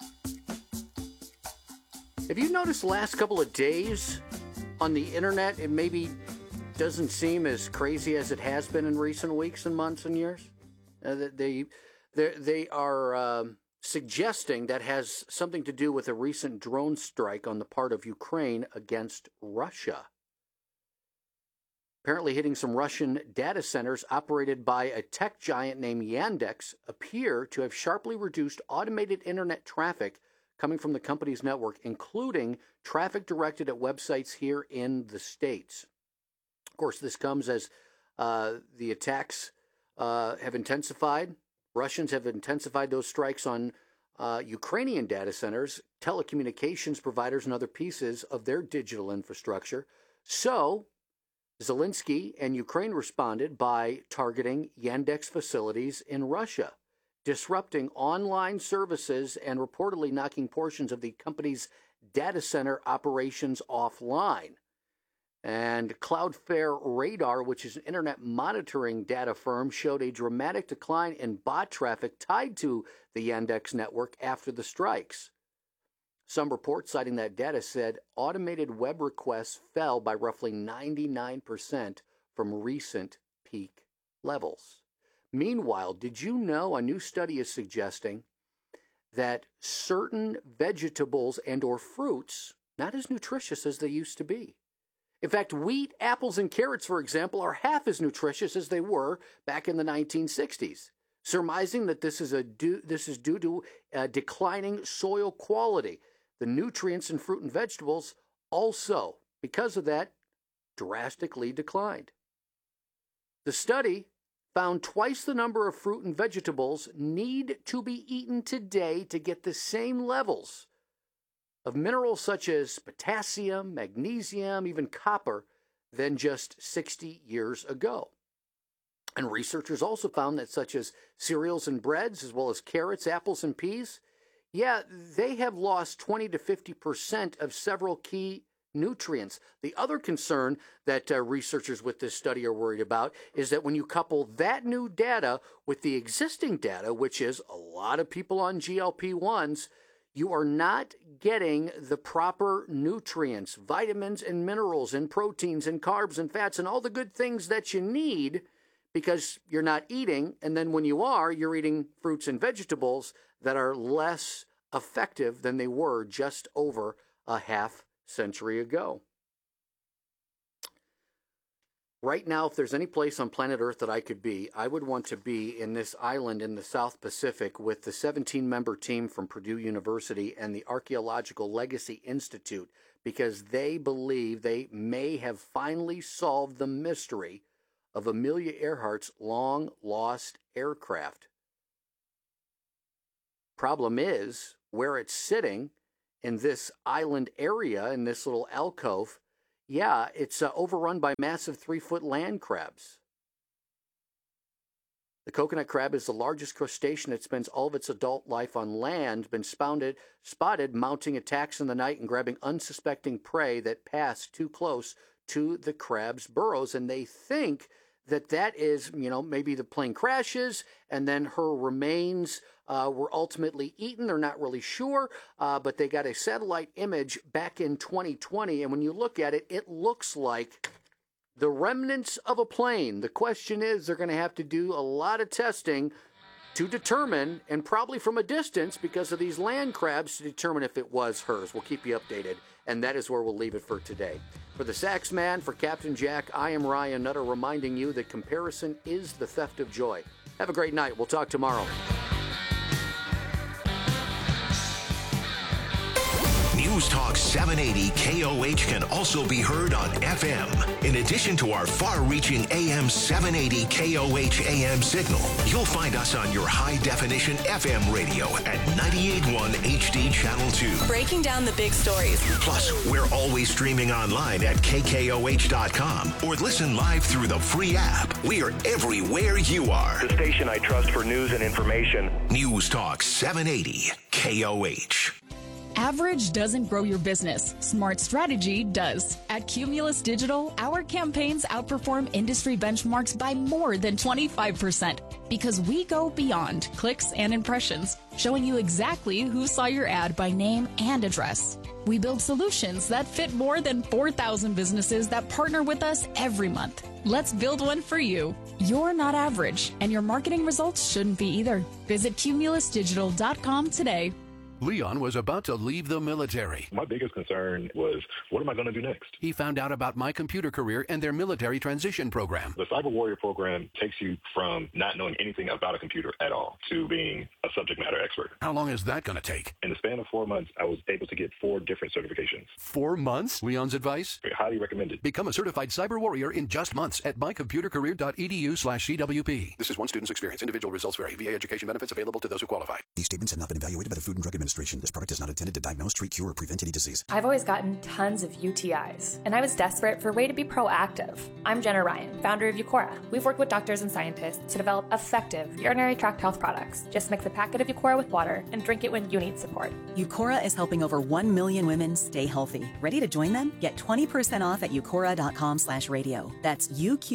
Have you noticed the last couple of days on the internet, it maybe doesn't seem as crazy as it has been in recent weeks and months and years? They are suggesting that has something to do with a recent drone strike on the part of Ukraine against Russia. Apparently hitting some Russian data centers operated by a tech giant named Yandex appear to have sharply reduced automated internet traffic coming from the company's network, including traffic directed at websites here in the States. Of course, this comes as the attacks have intensified. Russians have intensified those strikes on Ukrainian data centers, telecommunications providers, and other pieces of their digital infrastructure. So Zelensky and Ukraine responded by targeting Yandex facilities in Russia, disrupting online services and reportedly knocking portions of the company's data center operations offline. And Cloudflare Radar, which is an internet monitoring data firm, showed a dramatic decline in bot traffic tied to the Yandex network after the strikes. Some reports citing that data said automated web requests fell by roughly 99% from recent peak levels. Meanwhile, did you know a new study is suggesting that certain vegetables and or fruits not as nutritious as they used to be? In fact, wheat, apples, and carrots, for example, are half as nutritious as they were back in the 1960s, surmising that this is due to declining soil quality. The nutrients in fruit and vegetables also, because of that, drastically declined. The study found twice the number of fruit and vegetables need to be eaten today to get the same levels of minerals such as potassium, magnesium, even copper than just 60 years ago. And researchers also found that such as cereals and breads, as well as carrots, apples, and peas, they have lost 20 to 50% of several key nutrients. The other concern that researchers with this study are worried about is that when you couple that new data with the existing data, which is a lot of people on GLP-1s, you are not getting the proper nutrients, vitamins and minerals and proteins and carbs and fats and all the good things that you need because you're not eating. And then when you are, you're eating fruits and vegetables that are less effective than they were just over a half century ago. Right now, if there's any place on planet Earth that I could be, I would want to be in this island in the South Pacific with the 17-member team from Purdue University and the Archaeological Legacy Institute, because they believe they may have finally solved the mystery of Amelia Earhart's long-lost aircraft. Problem is, where it's sitting in this island area, in this little alcove, yeah, it's overrun by massive 3-foot land crabs. The coconut crab is the largest crustacean that spends all of its adult life on land, been spotted mounting attacks in the night and grabbing unsuspecting prey that pass too close to the crab's burrows. And they think that is, maybe the plane crashes and then her remains were ultimately eaten. They're not really sure, but they got a satellite image back in 2020. And when you look at it, it looks like the remnants of a plane. The question is, they're going to have to do a lot of testing to determine, and probably from a distance because of these land crabs, to determine if it was hers. We'll keep you updated, and that is where we'll leave it for today. For the Sax Man, for Captain Jack, I am Ryan Nutter, reminding you that comparison is the theft of joy. Have a great night. We'll talk tomorrow. News Talk 780 KOH can also be heard on FM. In addition to our far-reaching AM 780 KOH AM signal, you'll find us on your high-definition FM radio at 98.1 HD Channel 2. Breaking down the big stories. Plus, we're always streaming online at KKOH.com or listen live through the free app. We are everywhere you are. The station I trust for news and information. News Talk 780 KOH. Average doesn't grow your business. Smart strategy does. At Cumulus Digital, our campaigns outperform industry benchmarks by more than 25% because we go beyond clicks and impressions, showing you exactly who saw your ad by name and address. We build solutions that fit more than 4,000 businesses that partner with us every month. Let's build one for you. You're not average, and your marketing results shouldn't be either. Visit cumulusdigital.com today. Leon was about to leave the military. My biggest concern was, what am I going to do next? He found out about My Computer Career and their military transition program. The Cyber Warrior program takes you from not knowing anything about a computer at all to being a subject matter expert. How long is that going to take? In the span of 4 months, I was able to get 4 different certifications. 4 months? Leon's advice? Highly recommended. Become a certified Cyber Warrior in just months at mycomputercareer.edu/CWP. This is one student's experience. Individual results vary. VA education benefits available to those who qualify. These statements have not been evaluated by the Food and Drug Administration. This product is not intended to diagnose, treat, cure, or prevent any disease. I've always gotten tons of UTIs, and I was desperate for a way to be proactive. I'm Jenna Ryan, founder of Eucora. We've worked with doctors and scientists to develop effective urinary tract health products. Just mix a packet of Eucora with water and drink it when you need support. Eucora is helping over 1 million women stay healthy. Ready to join them? Get 20% off at eucora.com/radio. That's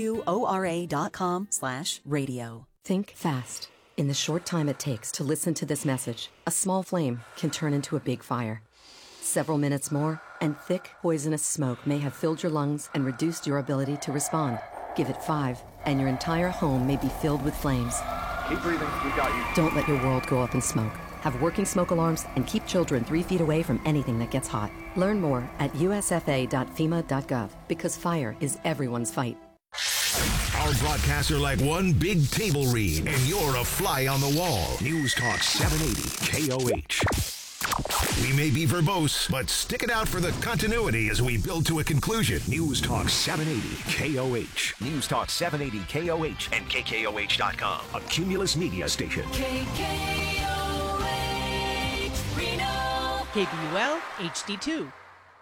UQORA.com/radio. Think fast. In the short time it takes to listen to this message, a small flame can turn into a big fire. Several minutes more, and thick, poisonous smoke may have filled your lungs and reduced your ability to respond. Give it 5, and your entire home may be filled with flames. Keep breathing. We got you. Don't let your world go up in smoke. Have working smoke alarms and keep children 3 feet away from anything that gets hot. Learn more at usfa.fema.gov, because fire is everyone's fight. Our broadcasts are like one big table read, and you're a fly on the wall. News Talk 780 KOH. We may be verbose, but stick it out for the continuity as we build to a conclusion. News Talk 780 KOH. News Talk 780 KOH and KKOH.com. A Cumulus Media station. KKOH Reno. KBUL HD2.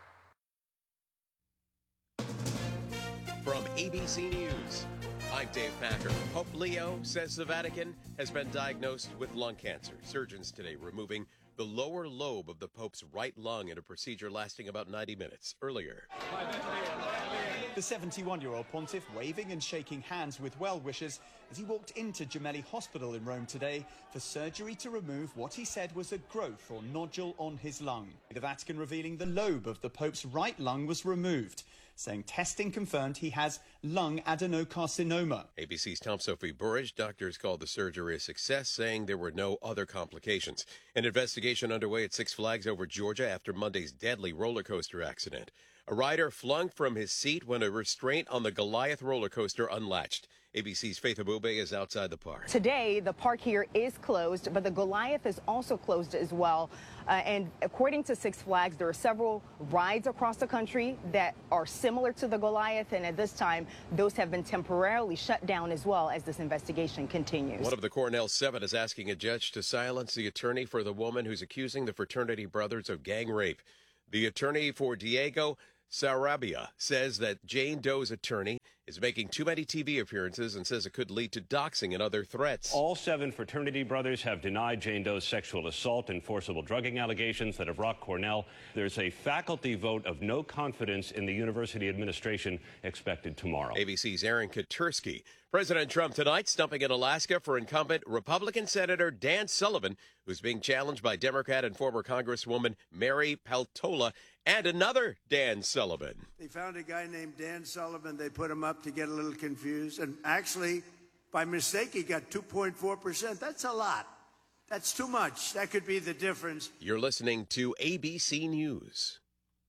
From ABC News, I'm Dave Packer. Pope Leo says the Vatican has been diagnosed with lung cancer. Surgeons today removing the lower lobe of the Pope's right lung in a procedure lasting about 90 minutes. Earlier, the 71-year-old pontiff waving and shaking hands with well-wishers as he walked into Gemelli Hospital in Rome today for surgery to remove what he said was a growth or nodule on his lung. The Vatican revealing the lobe of the Pope's right lung was removed, saying testing confirmed he has lung adenocarcinoma. ABC's Tom Sophie Burridge. Doctors called the surgery a success, saying there were no other complications. An investigation underway at Six Flags over Georgia after Monday's deadly roller coaster accident. A rider flung from his seat when a restraint on the Goliath roller coaster unlatched. ABC's Faith Abube is outside the park. Today, the park here is closed, but the Goliath is also closed as well. And according to Six Flags, there are several rides across the country that are similar to the Goliath, and at this time, those have been temporarily shut down as well as this investigation continues. One of the Cornell Seven is asking a judge to silence the attorney for the woman who's accusing the fraternity brothers of gang rape. The attorney for Diego Sarabia says that Jane Doe's attorney is making too many TV appearances and says it could lead to doxing and other threats. All 7 fraternity brothers have denied Jane Doe's sexual assault and forcible drugging allegations that have rocked Cornell. There's a faculty vote of no confidence in the university administration expected tomorrow. ABC's Aaron Katursky. President Trump tonight stumping in Alaska for incumbent Republican Senator Dan Sullivan, who's being challenged by Democrat and former Congresswoman Mary Peltola and another Dan Sullivan. They found a guy named Dan Sullivan. They put him up to get a little confused. And actually, by mistake, he got 2.4%. That's a lot. That's too much. That could be the difference. You're listening to ABC News.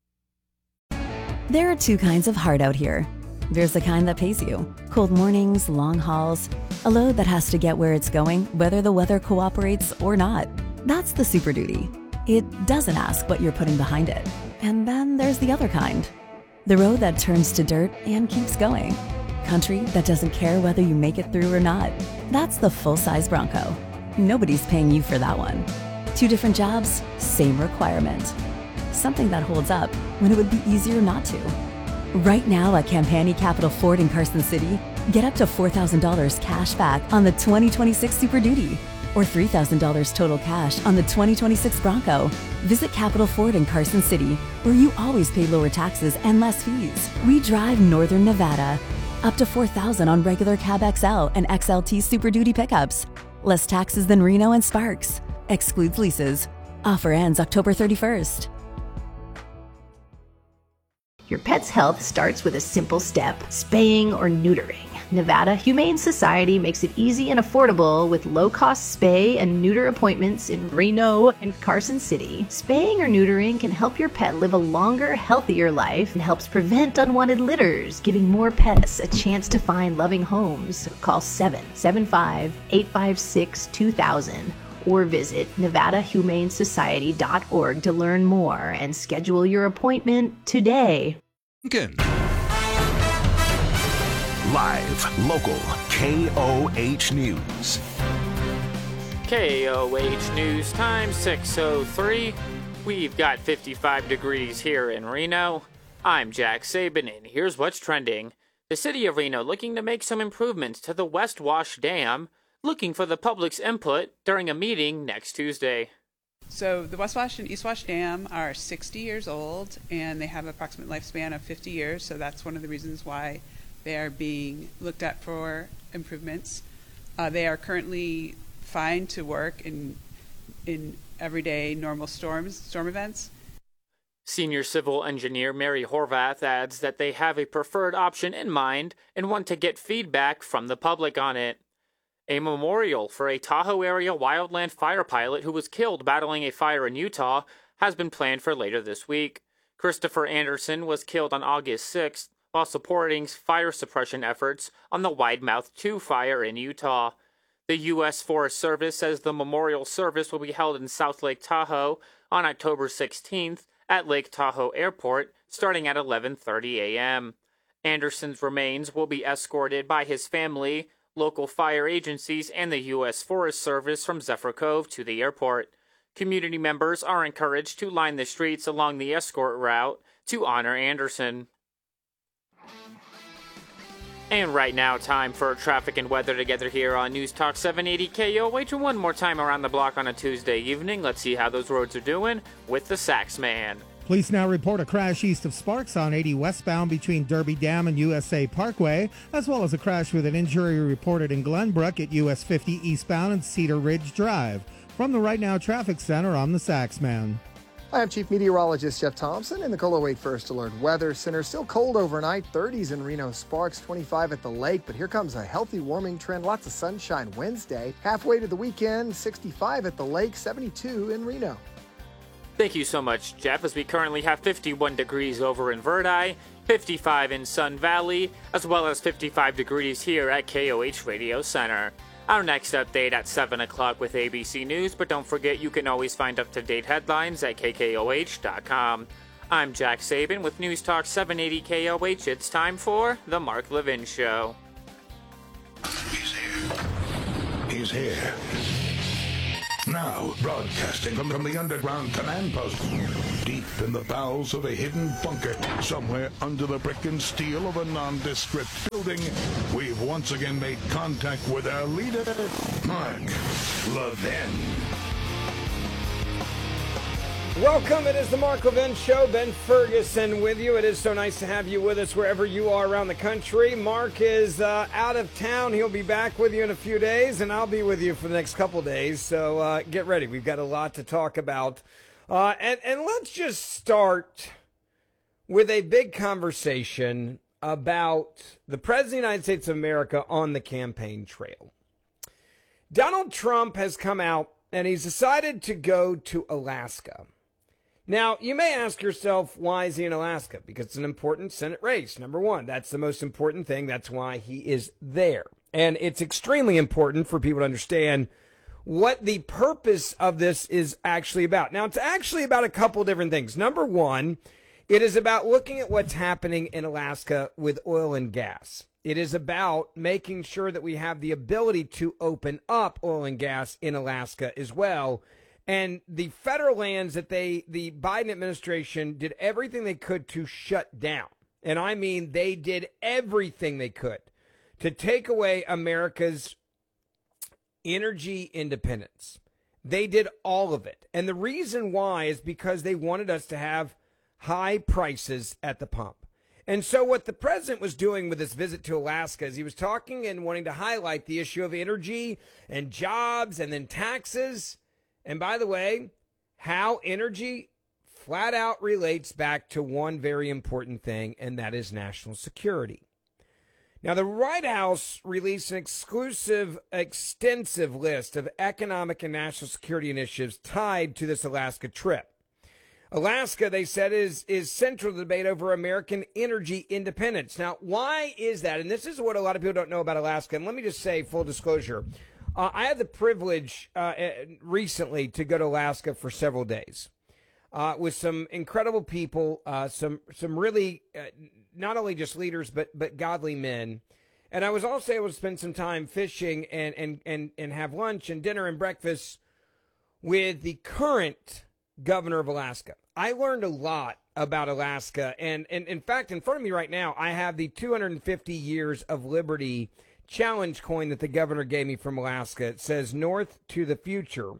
There are 2 kinds of heart out here. There's the kind that pays you. Cold mornings, long hauls, a load that has to get where it's going, whether the weather cooperates or not. That's the Super Duty. It doesn't ask what you're putting behind it. And then there's the other kind. The road that turns to dirt and keeps going. Country that doesn't care whether you make it through or not. That's the full-size Bronco. Nobody's paying you for that one. 2 different jobs, same requirement. Something that holds up when it would be easier not to. Right now at Campani Capital Ford in Carson City, get up to $4,000 cash back on the 2026 Super Duty or $3,000 total cash on the 2026 Bronco. Visit Capital Ford in Carson City, where you always pay lower taxes and less fees. We drive Northern Nevada. Up to $4,000 on regular Cab XL and XLT Super Duty pickups. Less taxes than Reno and Sparks. Excludes leases. Offer ends October 31st. Your pet's health starts with a simple step, spaying or neutering. Nevada Humane Society makes it easy and affordable with low-cost spay and neuter appointments in Reno and Carson City. Spaying or neutering can help your pet live a longer, healthier life and helps prevent unwanted litters, giving more pets a chance to find loving homes. Call 775-856-2000 or visit NevadaHumaneSociety.org to learn more and schedule your appointment today. Live, local, KOH News. KOH News time, 6:03. We've got 55 degrees here in Reno. I'm Jack Sabin, and here's what's trending. The city of Reno looking to make some improvements to the West Wash Dam, looking for the public's input during a meeting next Tuesday. So the West Wash and East Wash Dam are 60 years old, and they have an approximate lifespan of 50 years, so that's one of the reasons why they are being looked at for improvements. They are currently fine to work in everyday normal storm events. Senior civil engineer Mary Horvath adds that they have a preferred option in mind and want to get feedback from the public on it. A memorial for a Tahoe area wildland fire pilot who was killed battling a fire in Utah has been planned for later this week. Christopher Anderson was killed on August 6th while supporting fire suppression efforts on the Widemouth 2 fire in Utah. The U.S. Forest Service says the memorial service will be held in South Lake Tahoe on October 16th at Lake Tahoe Airport starting at 11:30 a.m. Anderson's remains will be escorted by his family, local fire agencies, and the U.S. Forest Service from Zephyr Cove to the airport. Community members are encouraged to line the streets along the escort route to honor Anderson. And right now, time for traffic and weather together here on News Talk 780 KOH. One more time around the block on a Tuesday evening. Let's see how those roads are doing with the Sax Man. Police now report a crash east of Sparks on 80 westbound between Derby Dam and USA Parkway, as well as a crash with an injury reported in Glenbrook at US 50 eastbound and Cedar Ridge Drive. From the Right Now Traffic Center, I'm the Sax Man. I'm Chief Meteorologist Jeff Thompson in the KOLO 8 First Alert Weather Center. Still cold overnight, 30s in Reno Sparks, 25 at the lake, but here comes a healthy warming trend. Lots of sunshine Wednesday. Halfway to the weekend, 65 at the lake, 72 in Reno. Thank you so much, Jeff, as we currently have 51 degrees over in Verdi, 55 in Sun Valley, as well as 55 degrees here at KOH Radio Center. Our next update at 7 o'clock with ABC News, but don't forget you can always find up-to-date headlines at KKOH.com. I'm Jack Sabin with News Talk 780 KOH. It's time for The Mark Levin Show. He's here. Now, broadcasting from the underground command post, deep in the bowels of a hidden bunker, somewhere under the brick and steel of a nondescript building, we've once again made contact with our leader, Mark Levin. Welcome, it is the Mark Levin Show. Ben Ferguson with you. It is so nice to have you with us wherever you are around the country. Mark is out of town. He'll be back with you in a few days, and I'll be with you for the next couple days. So get ready. We've got a lot to talk about. And let's just start with a big conversation about the President of the United States of America on the campaign trail. Donald Trump has come out, and he's decided to go to Alaska. Now, you may ask yourself, why is he in Alaska? Because it's an important Senate race, number one. That's the most important thing. That's why he is there. And it's extremely important for people to understand what the purpose of this is actually about. Now, it's actually about a couple different things. Number one, it is about looking at what's happening in Alaska with oil and gas. It is about making sure that we have the ability to open up oil and gas in Alaska as well. And the federal lands that the Biden administration did everything they could to shut down. And I mean, they did everything they could to take away America's energy independence. They did all of it. And the reason why is because they wanted us to have high prices at the pump. And so what the president was doing with this visit to Alaska is he was talking and wanting to highlight the issue of energy and jobs and then taxes. And by the way, how energy flat out relates back to one very important thing, and that is national security. Now, the White House released an exclusive, extensive list of economic and national security initiatives tied to this Alaska trip. Alaska, they said, is central to the debate over American energy independence. Now, why is that? And this is what a lot of people don't know about Alaska. And let me just say, full disclosure, I had the privilege recently to go to Alaska for several days with some incredible people, some really not only just leaders but godly men, and I was also able to spend some time fishing and have lunch and dinner and breakfast with the current governor of Alaska. I learned a lot about Alaska, and in fact, in front of me right now, I have the 250 Years of Liberty challenge coin that the governor gave me from Alaska. It says North to the Future.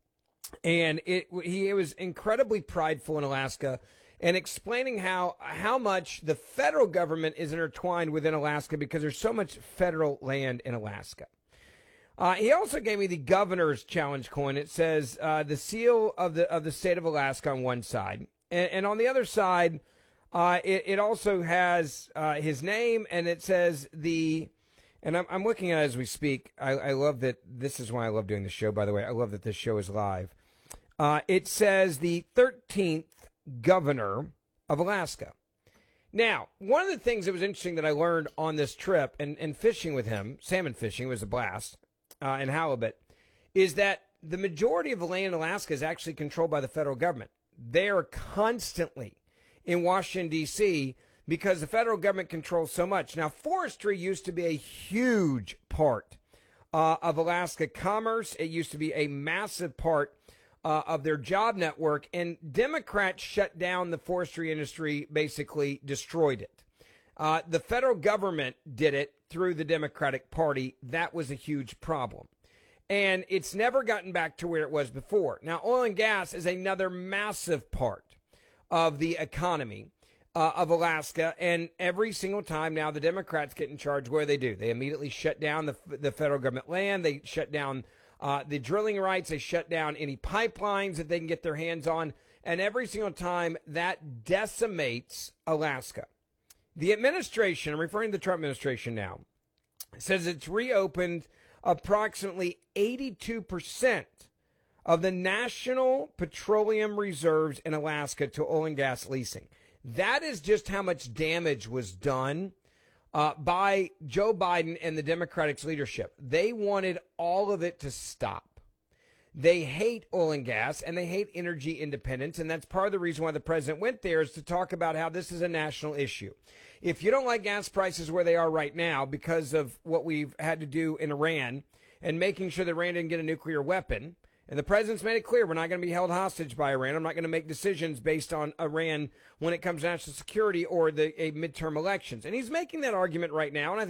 And he was incredibly prideful in Alaska and explaining how much the federal government is intertwined within Alaska because there's so much federal land in Alaska. He also gave me the governor's challenge coin. It says the seal of the state of Alaska on one side. And on the other side, it also has his name, and it says and I'm looking at it as we speak. I love that. This is why I love doing the show, by the way. I love that this show is live. It says the 13th governor of Alaska. Now, one of the things that was interesting that I learned on this trip and fishing with him, salmon fishing was a blast, and halibut, is that the majority of the land in Alaska is actually controlled by the federal government. They are constantly in Washington, D.C., because the federal government controls so much. Now, forestry used to be a huge part of Alaska commerce. It used to be a massive part of their job network, and Democrats shut down the forestry industry, basically destroyed it. The federal government did it through the Democratic Party. That was a huge problem. And it's never gotten back to where it was before. Now, oil and gas is another massive part of the economy of Alaska, and every single time now the Democrats get in charge, what do? They immediately shut down the federal government land. They shut down the drilling rights. They shut down any pipelines that they can get their hands on, and every single time that decimates Alaska. The administration, I'm referring to the Trump administration now, says it's reopened approximately 82% of the national petroleum reserves in Alaska to oil and gas leasing. That is just how much damage was done by Joe Biden and the Democratic leadership. They wanted all of it to stop. They hate oil and gas, and they hate energy independence, and that's part of the reason why the president went there, is to talk about how this is a national issue. If you don't like gas prices where they are right now because of what we've had to do in Iran and making sure that Iran didn't get a nuclear weapon, and the president's made it clear we're not going to be held hostage by Iran. I'm not going to make decisions based on Iran when it comes to national security or the midterm elections. And he's making that argument right now, and I think